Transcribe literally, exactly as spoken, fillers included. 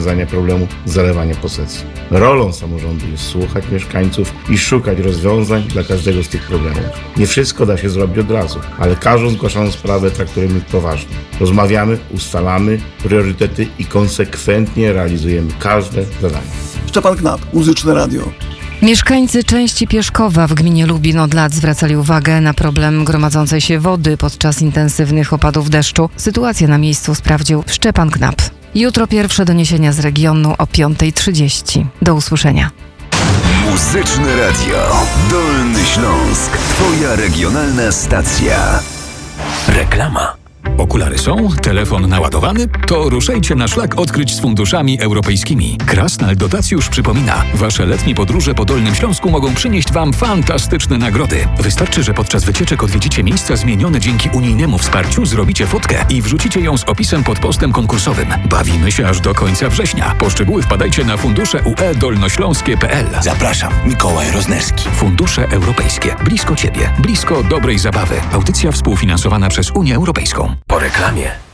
rozwiązania problemu zalewania posesji. Rolą samorządu jest słuchać mieszkańców i szukać rozwiązań dla każdego z tych problemów. Nie wszystko da się zrobić od razu, ale każdą zgłaszaną sprawę traktujemy poważnie. Rozmawiamy, ustalamy priorytety i konsekwentnie realizujemy każde zadanie. Szczepan Knap, Muzyczne Radio. Mieszkańcy części Pierzkowa w gminie Lubin od lat zwracali uwagę na problem gromadzącej się wody podczas intensywnych opadów deszczu. Sytuację na miejscu sprawdził Szczepan Knap. Jutro pierwsze doniesienia z regionu o piąta trzydzieści. Do usłyszenia. Muzyczne Radio. Dolny Śląsk. Twoja regionalna stacja. Reklama. Okulary są? Telefon naładowany? To ruszajcie na szlak odkryć z funduszami europejskimi. Krasnal Dotacjusz przypomina, wasze letnie podróże po Dolnym Śląsku mogą przynieść wam fantastyczne nagrody. Wystarczy, że podczas wycieczek odwiedzicie miejsca zmienione dzięki unijnemu wsparciu, zrobicie fotkę i wrzucicie ją z opisem pod postem konkursowym. Bawimy się aż do końca września. Po szczegóły wpadajcie na fundusze U E dolnośląskie kropka P L. Zapraszam, Mikołaj Roznerski. Fundusze europejskie. Blisko ciebie. Blisko dobrej zabawy. Audycja współfinansowana przez Unię Europejską. Po reklamie.